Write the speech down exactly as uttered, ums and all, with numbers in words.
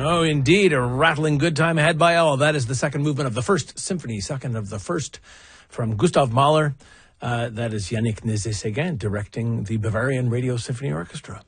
Oh, indeed, a rattling good time ahead by all. That is the second movement of the first symphony, second of the first from Gustav Mahler. Uh, that is Yannick Nézet-Séguin directing the Bavarian Radio Symphony Orchestra.